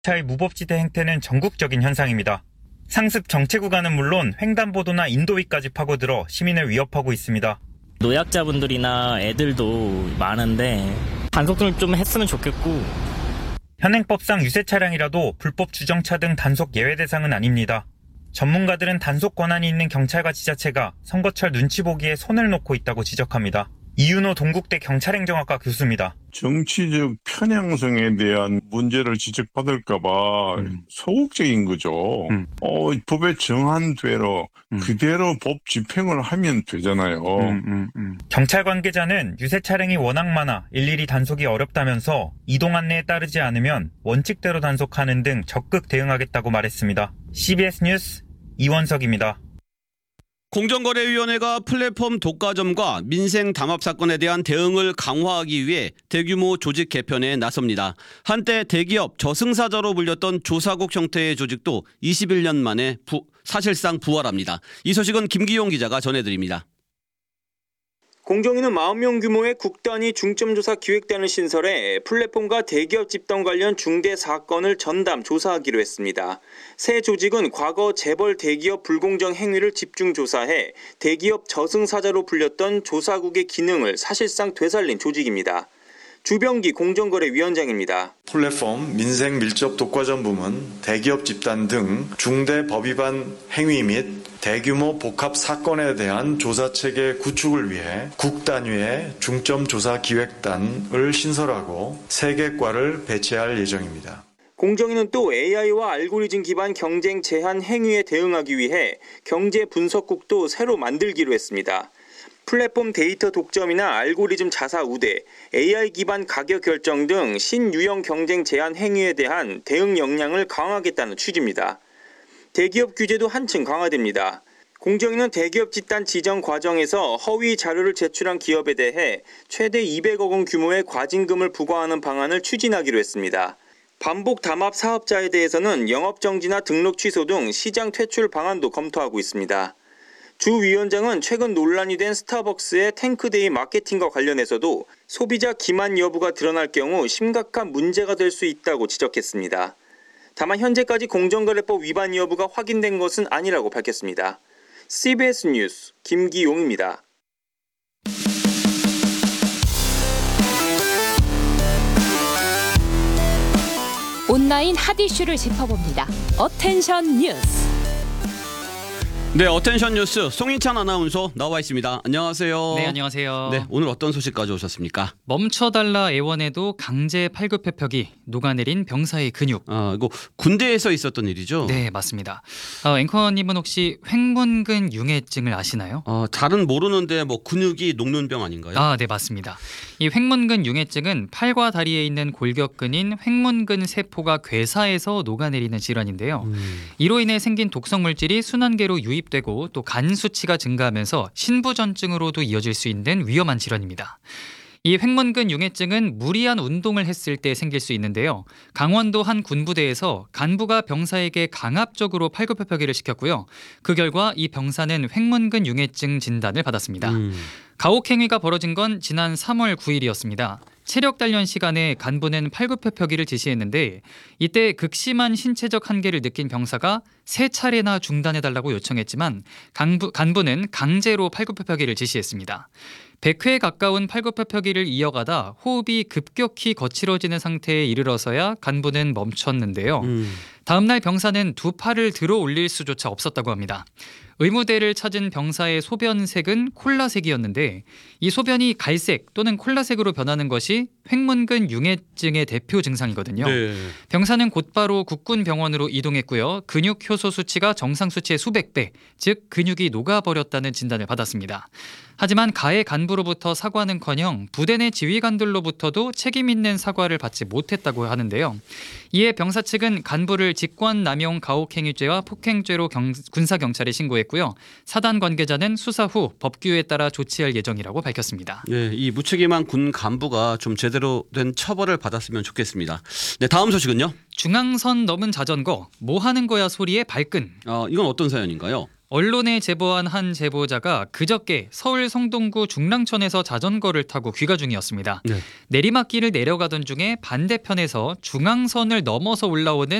차의 무법지대 행태는 전국적인 현상입니다. 상습 정체 구간은 물론 횡단보도나 인도위까지 파고들어 시민을 위협하고 있습니다. 노약자분들이나 애들도 많은데 단속을 좀 했으면 좋겠고. 현행법상 유세 차량이라도 불법 주정차 등 단속 예외 대상은 아닙니다. 전문가들은 단속 권한이 있는 경찰과 지자체가 선거철 눈치 보기에 손을 놓고 있다고 지적합니다. 이윤호 동국대 경찰행정학과 교수입니다. 정치적 편향성에 대한 문제를 지적받을까봐 소극적인 거죠. 법에 정한 대로 그대로 법 집행을 하면 되잖아요. 경찰 관계자는 유세 차량이 워낙 많아 일일이 단속이 어렵다면서 이동 안내에 따르지 않으면 원칙대로 단속하는 등 적극 대응하겠다고 말했습니다. CBS 뉴스 이원석입니다. 공정거래위원회가 플랫폼 독과점과 민생 담합 사건에 대한 대응을 강화하기 위해 대규모 조직 개편에 나섭니다. 한때 대기업 저승사자로 불렸던 조사국 형태의 조직도 21년 만에 사실상 부활합니다. 이 소식은 김기용 기자가 전해드립니다. 공정위는 40명 규모의 국단위 중점조사 기획단을 신설해 플랫폼과 대기업 집단 관련 중대 사건을 전담 조사하기로 했습니다. 새 조직은 과거 재벌 대기업 불공정 행위를 집중 조사해 대기업 저승사자로 불렸던 조사국의 기능을 사실상 되살린 조직입니다. 주병기 공정거래위원장입니다. 플랫폼 민생 밀접 독과점 부문, 대기업 집단 등 중대 법 위반 행위 및 대규모 복합 사건에 대한 조사체계 구축을 위해 국단위의 중점조사기획단을 신설하고 3개 과를 배치할 예정입니다. 공정위는 또 AI와 알고리즘 기반 경쟁 제한 행위에 대응하기 위해 경제분석국도 새로 만들기로 했습니다. 플랫폼 데이터 독점이나 알고리즘 자사 우대, AI 기반 가격 결정 등 신유형 경쟁 제한 행위에 대한 대응 역량을 강화하겠다는 취지입니다. 대기업 규제도 한층 강화됩니다. 공정위는 대기업 집단 지정 과정에서 허위 자료를 제출한 기업에 대해 최대 200억 원 규모의 과징금을 부과하는 방안을 추진하기로 했습니다. 반복 담합 사업자에 대해서는 영업정지나 등록 취소 등 시장 퇴출 방안도 검토하고 있습니다. 주 위원장은 최근 논란이 된 스타벅스의 탱크데이 마케팅과 관련해서도 소비자 기만 여부가 드러날 경우 심각한 문제가 될 수 있다고 지적했습니다. 다만 현재까지 공정거래법 위반 여부가 확인된 것은 아니라고 밝혔습니다. CBS 뉴스 김기용입니다. 온라인 핫 이슈를 짚어봅니다. 어텐션 뉴스. 네, 어텐션 뉴스 송인찬 아나운서 나와 있습니다. 안녕하세요. 네, 안녕하세요. 네, 오늘 어떤 소식 가져오셨습니까? 멈춰달라 애원에도 강제 팔굽혀펴기, 녹아내린 병사의 근육. 이거 군대에서 있었던 일이죠? 네, 맞습니다. 앵커님은 혹시 횡문근 융해증을 아시나요? 잘은 모르는데 뭐 근육이 녹는 병 아닌가요? 네, 맞습니다. 이 횡문근 융해증은 팔과 다리에 있는 골격근인 횡문근 세포가 괴사해서 녹아내리는 질환인데요. 이로 인해 생긴 독성 물질이 순환계로 유입되고 또 간 수치가 증가하면서 신부전증으로도 이어질 수 있는 위험한 질환입니다. 이 횡문근 융해증은 무리한 운동을 했을 때 생길 수 있는데요. 강원도 한 군부대에서 간부가 병사에게 강압적으로 팔굽혀펴기를 시켰고요. 그 결과 이 병사는 횡문근 융해증 진단을 받았습니다. 가혹행위가 벌어진 건 지난 3월 9일이었습니다. 체력 단련 시간에 간부는 팔굽혀펴기를 지시했는데 이때 극심한 신체적 한계를 느낀 병사가 3차례나 중단해달라고 요청했지만 간부는 강제로 팔굽혀펴기를 지시했습니다. 100회 가까운 팔굽혀펴기를 이어가다 호흡이 급격히 거칠어지는 상태에 이르러서야 간부는 멈췄는데요. 다음 날 병사는 두 팔을 들어 올릴 수조차 없었다고 합니다. 의무대를 찾은 병사의 소변색은 콜라색이었는데 이 소변이 갈색 또는 콜라색으로 변하는 것이 횡문근 융해증의 대표 증상이거든요. 네. 병사는 곧바로 국군병원으로 이동했고요. 근육 효소 수치가 정상 수치의 수백 배, 즉 근육이 녹아버렸다는 진단을 받았습니다. 하지만 가해 간부로부터 사과는커녕 부대 내 지휘관들로부터도 책임 있는 사과를 받지 못했다고 하는데요. 이에 병사 측은 간부를 직권남용 가혹행위죄와 폭행죄로 군사경찰에 신고했고요. 사단 관계자는 수사 후 법규에 따라 조치할 예정이라고 밝혔습니다. 네, 이 무책임한 군 간부가 좀 제대로 된 처벌을 받았으면 좋겠습니다. 네, 다음 소식은요? 중앙선 넘은 자전거 뭐 하는 거야 소리의 발끈. 이건 어떤 사연인가요? 언론에 제보한 한 제보자가 그저께 서울 성동구 중랑천에서 자전거를 타고 귀가 중이었습니다. 네. 내리막길을 내려가던 중에 반대편에서 중앙선을 넘어서 올라오는